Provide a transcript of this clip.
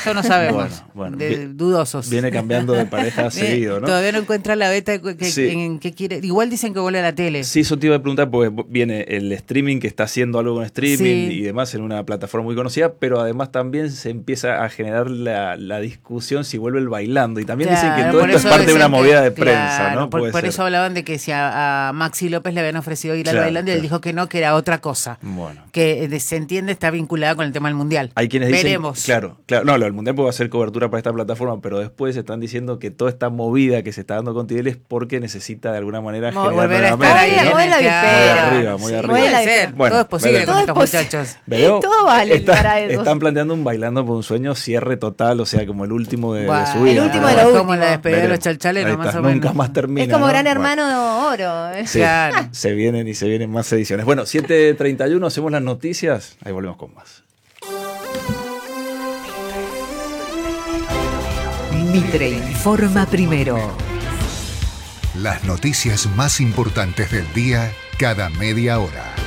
Eso no sabemos. Bueno, dudosos. Viene cambiando de pareja seguido, ¿no? Todavía no encuentra la beta Sí. en qué quiere. Igual dicen que vuelve a la tele. Sí, eso te iba a preguntar, porque viene el streaming, que está haciendo algo con streaming Sí. y demás en una plataforma muy conocida, pero además también se empieza a generar la discusión si vuelve el bailando. Y también dicen que todo por esto es eso parte de una decían movida de que- prensa, claro, ¿no? Por Puede ser. eso hablaban de que si a Maxi López le habían ofrecido ir al Claro, bailando y él claro. dijo que no, que era otra cosa. Bueno. Que se entiende está vinculada con el tema del mundial. Hay quienes dicen, Veremos. claro, no, lo del Mundial puede hacer cobertura para esta plataforma, pero después están diciendo que toda esta movida que se está dando con Tidel es porque necesita de alguna manera Volver a estar nuevamente, ahí. ¿no? Muy la víspera. Muy Sí, arriba. muy la Puede víspera. ser. Bueno, Todo es posible veremos. con Todo estos es posible. muchachos. Veo, Todo vale para eso. están planteando un Bailando por un Sueño cierre total, o sea, como el último de Buah, su vida. el último ¿no? de lo como último. la despedida de los Veremos. chalchales, Ahí no más está, o menos. nunca más termina. Es como ¿no? Gran Bueno. Hermano Oro. Sí, Claro. se vienen más ediciones. Bueno, 7:31, hacemos las noticias. Ahí volvemos con más. Mitre informa primero. Las noticias más importantes del día cada media hora.